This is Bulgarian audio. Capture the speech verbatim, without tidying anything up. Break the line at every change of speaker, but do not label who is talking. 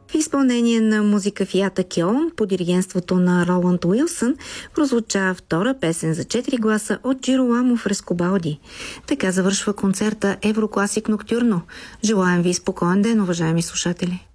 В изпълнение на музика Фията Кьолн по диригентството на Роланд Уилсън прозвуча втора песен за четири гласа от Джироламо Фрескобалди. Така завършва концерта Еврокласик Ноктюрно. Желаем ви спокоен ден, уважаеми слушатели!